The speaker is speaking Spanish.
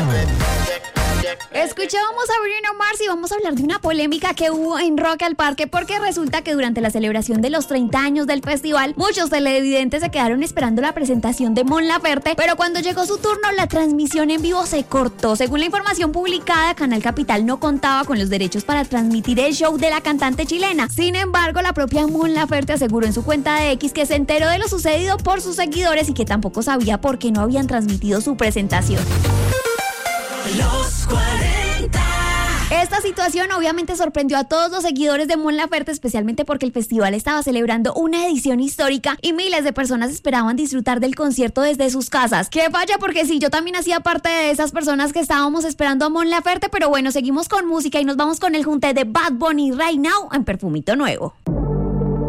Escuchábamos a Bruno Mars y vamos a hablar de una polémica que hubo en Rock al Parque, porque resulta que durante la celebración de los 30 años del festival, muchos televidentes se quedaron esperando la presentación de Mon Laferte, pero cuando llegó su turno, la transmisión en vivo se cortó. Según la información publicada, Canal Capital no contaba con los derechos para transmitir el show de la cantante chilena. Sin embargo, la propia Mon Laferte aseguró en su cuenta de X que se enteró de lo sucedido por sus seguidores y que tampoco sabía por qué no habían transmitido su presentación. Los 40. Esta situación obviamente sorprendió a todos los seguidores de Mon Laferte, especialmente porque el festival estaba celebrando una edición histórica y miles de personas esperaban disfrutar del concierto desde sus casas. ¡Qué vaya! Porque sí, yo también hacía parte de esas personas que estábamos esperando a Mon Laferte, pero bueno, seguimos con música y nos vamos con el junte de Bad Bunny Right Now en Perfumito Nuevo.